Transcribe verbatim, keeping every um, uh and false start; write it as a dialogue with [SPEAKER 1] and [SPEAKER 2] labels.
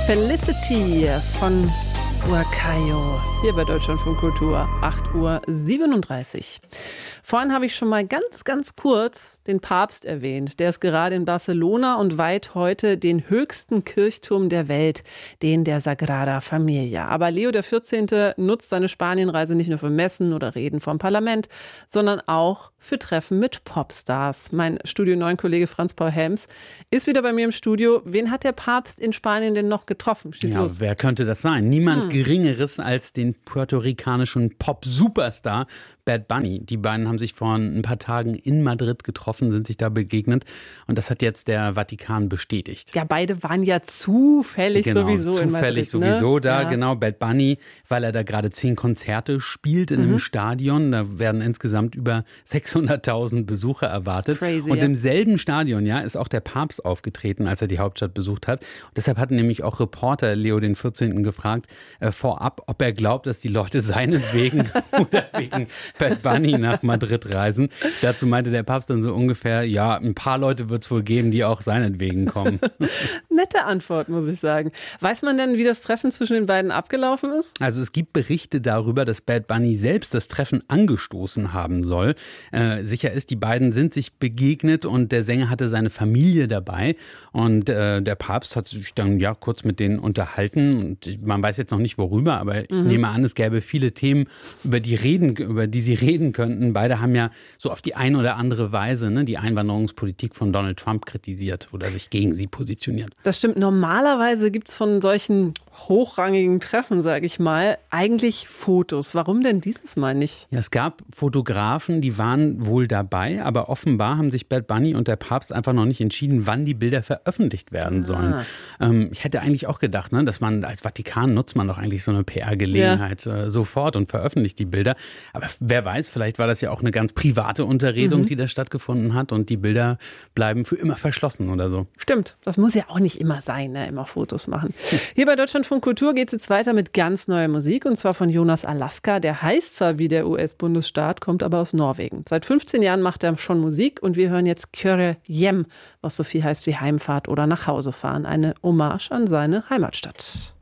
[SPEAKER 1] Felicity von Huacayo, hier bei Deutschlandfunk Kultur, acht Uhr siebenunddreißig. Vorhin habe ich schon mal ganz, ganz kurz den Papst erwähnt. Der ist gerade in Barcelona und weiht heute den höchsten Kirchturm der Welt, den der Sagrada Familia. Aber Leo der vierzehnte nutzt seine Spanienreise nicht nur für Messen oder Reden vom Parlament, sondern auch für Treffen mit Popstars. Mein Studio neun Kollege Franz-Paul Helms ist wieder bei mir im Studio. Wen hat der Papst in Spanien denn noch getroffen? Schieß
[SPEAKER 2] ja,
[SPEAKER 1] los.
[SPEAKER 2] Wer könnte das sein? Niemand
[SPEAKER 1] Hm.
[SPEAKER 2] Geringeres als den puerto-ricanischen Pop-Superstar Bad Bunny. Die beiden haben sich vor ein paar Tagen in Madrid getroffen, sind sich da begegnet und das hat jetzt der Vatikan bestätigt.
[SPEAKER 1] Ja, beide waren ja zufällig
[SPEAKER 2] genau,
[SPEAKER 1] sowieso
[SPEAKER 2] zufällig
[SPEAKER 1] in Madrid,
[SPEAKER 2] sowieso
[SPEAKER 1] ne?
[SPEAKER 2] da,
[SPEAKER 1] ja.
[SPEAKER 2] genau. Bad Bunny, weil er da gerade zehn Konzerte spielt in mhm. einem Stadion. Da werden insgesamt über sechshunderttausend Besucher erwartet.
[SPEAKER 1] Crazy,
[SPEAKER 2] und
[SPEAKER 1] ja.
[SPEAKER 2] im selben Stadion ja, ist auch der Papst aufgetreten, als er die Hauptstadt besucht hat. Und deshalb hatten nämlich auch Reporter Leo den vierzehnten gefragt, äh, vorab, ob er glaubt, dass die Leute seinetwegen oder wegen Bad Bunny nach Madrid reisen. Dazu meinte der Papst dann so ungefähr, ja, ein paar Leute wird es wohl geben, die auch seinetwegen kommen.
[SPEAKER 1] Nette Antwort, muss ich sagen. Weiß man denn, wie das Treffen zwischen den beiden abgelaufen ist?
[SPEAKER 2] Also es gibt Berichte darüber, dass Bad Bunny selbst das Treffen angestoßen haben soll. Äh, sicher ist, die beiden sind sich begegnet und der Sänger hatte seine Familie dabei und äh, der Papst hat sich dann ja kurz mit denen unterhalten und man weiß jetzt noch nicht worüber, aber ich mhm. nehme an, es gäbe viele Themen, über die reden, über die sie reden könnten. Beide haben ja so auf die eine oder andere Weise ne, die Einwanderungspolitik von Donald Trump kritisiert oder sich gegen sie positioniert.
[SPEAKER 1] Das stimmt. Normalerweise gibt es von solchen hochrangigen Treffen, sage ich mal, eigentlich Fotos. Warum denn dieses Mal nicht?
[SPEAKER 2] Ja, es gab Fotografen, die waren wohl dabei, aber offenbar haben sich Bad Bunny und der Papst einfach noch nicht entschieden, wann die Bilder veröffentlicht werden sollen. Ah. Ähm, ich hätte eigentlich auch gedacht, ne, dass man als Vatikan nutzt man doch eigentlich so eine P R-Gelegenheit ja. äh, sofort und veröffentlicht die Bilder. Aber wer weiß, vielleicht war das ja auch eine ganz private Unterredung, mhm. die da stattgefunden hat und die Bilder bleiben für immer verschlossen oder so.
[SPEAKER 1] Stimmt, das muss ja auch nicht immer sein, ne? Immer Fotos machen. Hier bei Deutschlandfunk Kultur geht es jetzt weiter mit ganz neuer Musik und zwar von Jonas Alaska. Der heißt zwar wie der U S-Bundesstaat, kommt aber aus Norwegen. Seit fünfzehn Jahren macht er schon Musik und wir hören jetzt Kjøre hjem, was so viel heißt wie Heimfahrt oder nach Hause fahren. Eine Hommage an seine Heimatstadt.